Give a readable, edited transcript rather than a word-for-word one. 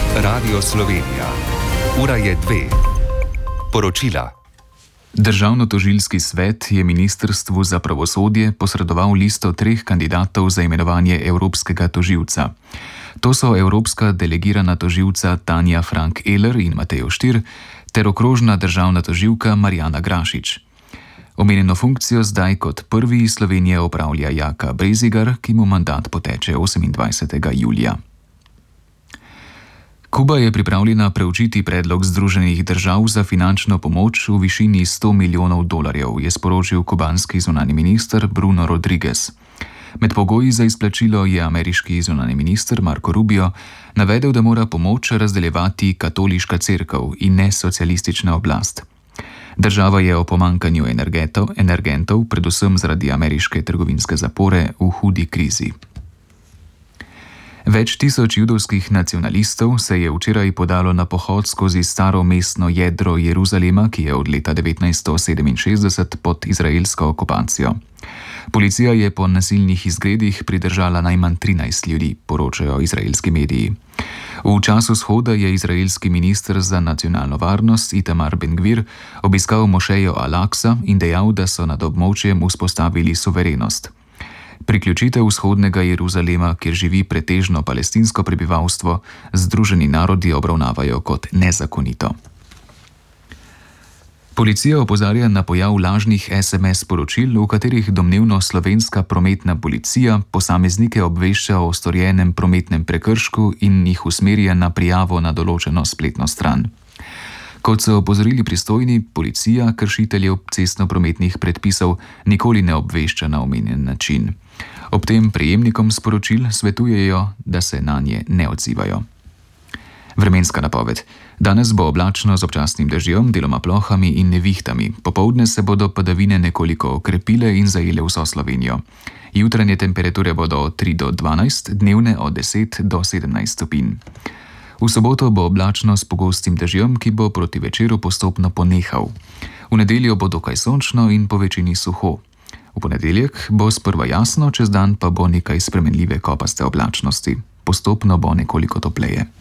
Radio Slovenija. Ura je 2. Poročila. Državnotožilski svet je Ministrstvu za pravosodje posredoval listo 3 kandidatov za imenovanje evropskega tožilca. To so evropska delegirana tožilca Tanja Frank-Eler in Mateo Štir ter okrožna državna tožilka Marjana Grašič. Omenjeno funkcijo zdaj kot prvi iz Slovenije opravlja Jaka Brezigar, ki mu mandat poteče 28. julija. Kuba je pripravljena preučiti predlog Združenih držav za finančno pomoč v višini $100 milijonov, je sporočil kubanski zunanji minister Bruno Rodriguez. Med pogoji za izplačilo je ameriški zunanji minister Marco Rubio navedel, da mora pomoč razdeljevati katoliška cerkev in ne socialistična oblast. Država je o pomanjkanju energentov, predvsem zaradi ameriške trgovinske zapore, v hudi krizi. Več tisoč judovskih nacionalistov se je včeraj podalo na pohod skozi staro mestno jedro Jeruzalema, ki je od leta 1967 pod izraelsko okupacijo. Policija je po nasilnih izgredih pridržala najmanj 13 ljudi, poročajo izraelski mediji. V času shoda je izraelski minister za nacionalno varnost Itamar Ben-Gvir obiskal mošejo Al-Aksa in dejal, da so nad območjem vzpostavili suverenost. Priključitev vzhodnega Jeruzalema, kjer živi pretežno palestinsko prebivalstvo, Združeni narodi obravnavajo kot nezakonito. Policija opozarja na pojav lažnih SMS sporočil, v katerih domnevno slovenska prometna policija posameznike obvešča o storjenem prometnem prekršku in jih usmerja na prijavo na določeno spletno stran. Kot so opozorili pristojni, policija kršiteljev cestno-prometnih predpisov nikoli ne obvešča na omenjen način. Ob tem prejemnikom sporočil svetujejo, da se nanje ne odzivajo. Vremenska napoved. Danes bo oblačno z občasnim dežjem, deloma plohami in nevihtami. Popoldne se bodo padavine nekoliko okrepile in zajele vso Slovenijo. Jutranje temperature bodo od 3 do 12, dnevne od 10 do 17 stopinj. V soboto bo oblačno s pogostim dežjem, ki bo proti večeru postopno ponehal. V nedeljo bo dokaj sončno in po večini suho. V ponedeljek bo sprva jasno, čez dan pa bo nekaj spremenljive kopaste oblačnosti. Postopno bo nekoliko topleje.